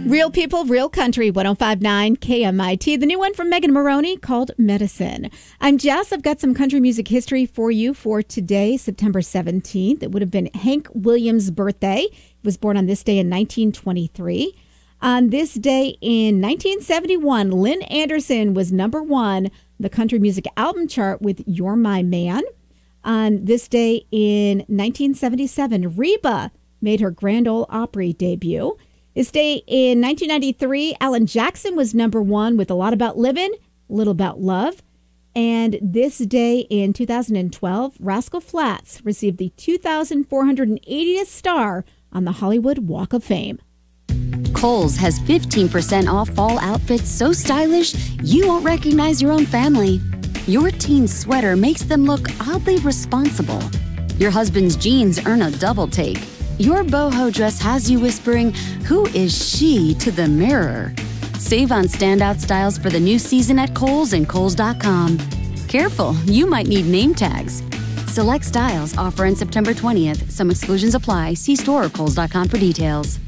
Real People, Real Country, 105.9 KMIT. The new one from Megan Maroney called Medicine. I'm Jess. I've got some country music history for you for today, September 17th. It would have been Hank Williams' birthday. He was born on this day in 1923. On this day in 1971, Lynn Anderson was number one the country music album chart with You're My Man. On this day in 1977, Reba made her Grand Ole Opry debut. This day in 1993, Alan Jackson was number one with A Lot About Livin', A Little About Love. And this day in 2012, Rascal Flatts received the 2,480th star on the Hollywood Walk of Fame. Kohl's has 15% off fall outfits so stylish you won't recognize your own family. Your teen's sweater makes them look oddly responsible. Your husband's jeans earn a double take. Your boho dress has you whispering, "Who is she?" to the mirror. Save on standout styles for the new season at Kohl's and Kohls.com. Careful, you might need name tags. Select styles offer on September 20th. Some exclusions apply. See store or Kohls.com for details.